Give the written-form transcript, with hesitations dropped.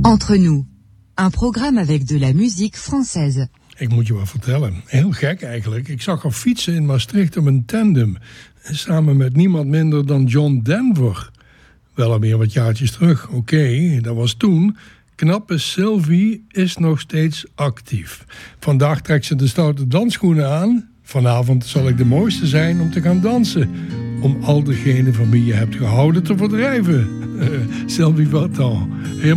Entre nous, un programme avec de la musique française. Ik moet je wat vertellen. Heel gek eigenlijk. Ik zag haar fietsen in Maastricht op een tandem. Samen met niemand minder dan John Denver. Wel alweer wat jaartjes terug. Oké, dat was toen. Knappe Sylvie is nog steeds actief. Vandaag trekt ze de stoute dansschoenen aan. Vanavond zal ik de mooiste zijn om te gaan dansen. Om al degenen van wie je hebt gehouden te verdrijven. Sylvie Vartan.